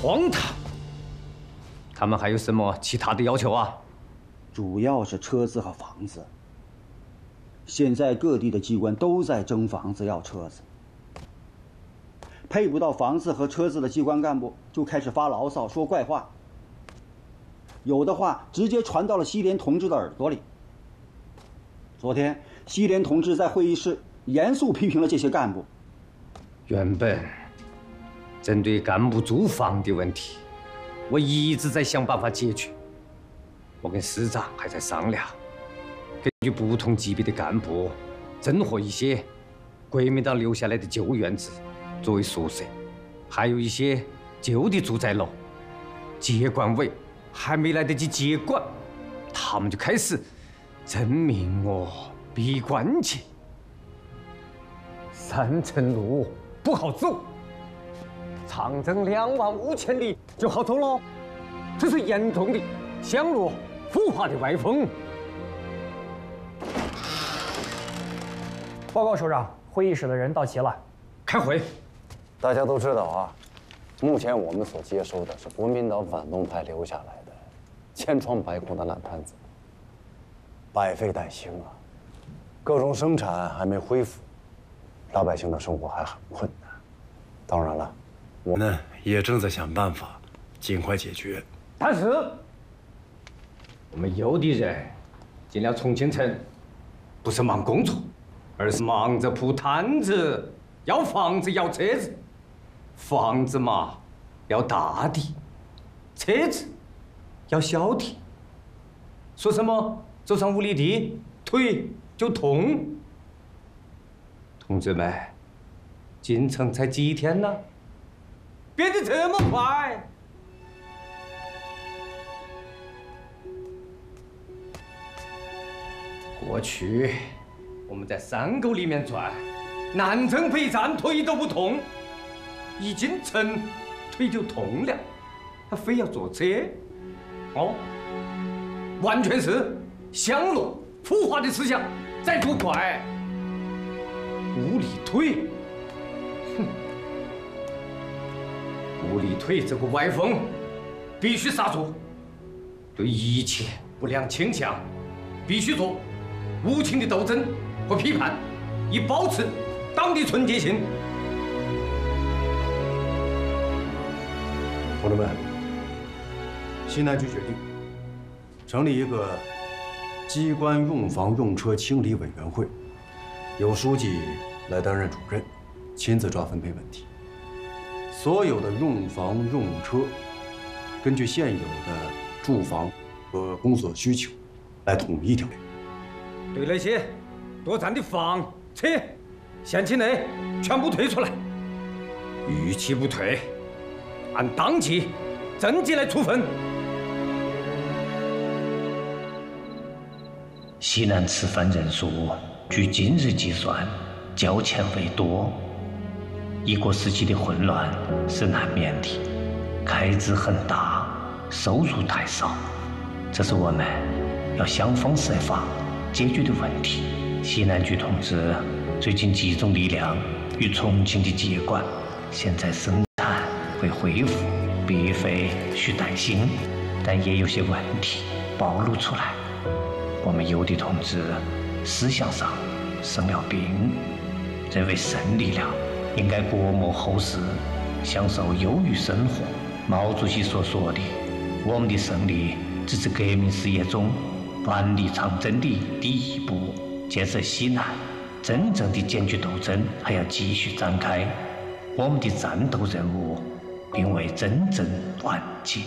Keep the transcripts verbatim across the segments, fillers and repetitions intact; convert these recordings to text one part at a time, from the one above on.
荒唐！他们还有什么其他的要求啊？ 主要是车子和房子。现在各地的机关都在争房子要车子，配不到房子和车子的机关干部就开始发牢骚说怪话，有的话直接传到了西连同志的耳朵里。昨天西连同志在会议室严肃批评了这些干部。 原本针对干部租房的问题，我一直在想办法解决。我跟市长还在商量，根据不同级别的干部，整合一些国民党留下来的旧院子作为宿舍，还有一些旧的住宅楼。接管委还没来得及接管，他们就开始证明我闭关去。三层路不好走，长征两万五千里就好走了。这是严重的乡路腐化的歪风。 报告首长，会议室的人到齐了， 开会。 大家都知道啊，目前我们所接收的是国民党反动派留下来的千疮百孔的烂摊子，百废待兴啊，各种生产还没恢复，老百姓的生活还很困难。当然了，我们呢也正在想办法尽快解决。 但是我们有的人进了重庆城，不是忙工作，而是忙着铺摊子，要房子要车子。房子嘛要大的，车子要小的。说什么走上五里地腿就痛？同志们，进城才几天呢，变得这么快？过去我们在山沟里面转，南征北战腿都不痛，一进城腿就痛了，他非要坐车，哦，完全是乡路腐化的思想在作怪。五里腿，哼，五里腿这个歪风必须刹住，对一切不良倾向必须做无情的斗争和批判，以保持党的纯洁性。 同志们，西南局决定成立一个机关用房用车清理委员会，由书记来担任主任，亲自抓分配问题。所有的用房用车，根据现有的住房和工作需求来统一调配。 对那些多占的房车，限期内全部退出来，逾期不退，按当季、征集来处分。 西南吃饭人数，据今日计算，较前为多。一国时期的混乱是难免的，开支很大，收入太少，这是我们要想方设法解决的问题。西南局同志最近集中力量与重庆的接管，现在生产会恢复，必非需担心，但也有些问题暴露出来。我们有的同志思想上生了病，认为省力量应该国谋后世，享受优裕生活。毛主席所说的，我们的胜利只是革命事业中万里长征的第一步，建设西南真正的艰巨斗争还要继续展开，我们的战斗任务并未真正完结。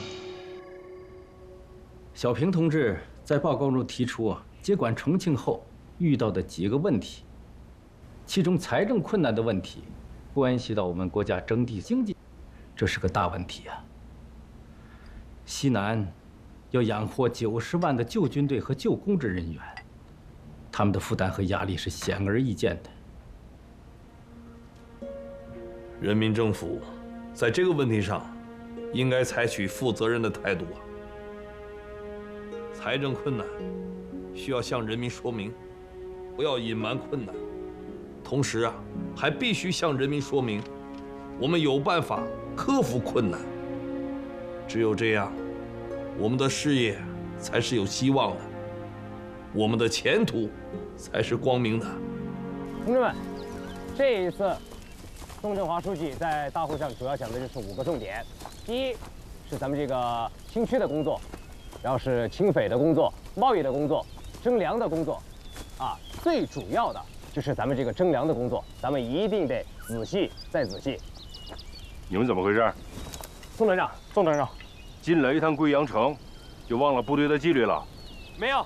小平同志在报告中提出啊，接管重庆后遇到的几个问题，其中财政困难的问题关系到我们国家整体经济，这是个大问题啊。西南要养活九十万的旧军队和旧公职人员，他们的负担和压力是显而易见的。 人民政府在这个问题上应该采取负责任的态度啊。财政困难需要向人民说明，不要隐瞒困难。同时啊，还必须向人民说明，我们有办法克服困难。 只有这样，我们的事业才是有希望的，我们的前途才是光明的。 同志们，这一次，宋振华书记在大会上主要讲的就是五个重点：第一，是咱们这个清区的工作；然后是清匪的工作、贸易的工作、征粮的工作，啊，最主要的就是咱们这个征粮的工作，咱们一定得仔细再仔细。 你们怎么回事？ 宋团长，宋团长， 进了一趟贵阳城，就忘了部队的纪律了？ 没有。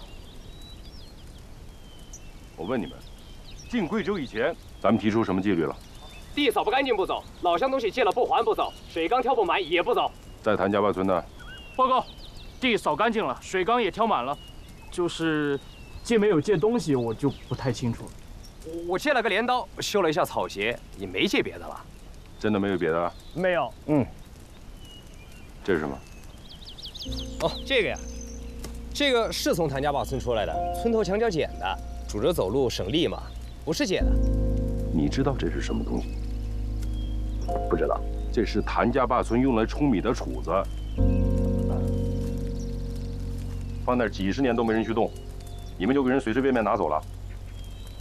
我问你们，进贵州以前，咱们提出什么纪律了？ 地扫不干净不走，老乡东西借了不还不走，水缸挑不满也不走。 在谭家坝村呢？ 报告，地扫干净了，水缸也挑满了，就是借没有借东西，我就不太清楚了。 我借了个镰刀，修了一下草鞋，也没借别的了。 真的没有别的？ 没有。嗯。 这是什么？ 哦，这个呀，这个是从谭家坝村出来的，村头墙角捡的，拄着走路省力嘛，不是借的。 你知道这是什么东西？不知道。这是谭家坝村用来舂米的杵子，放那儿几十年都没人去动，你们就给人随随便便拿走了。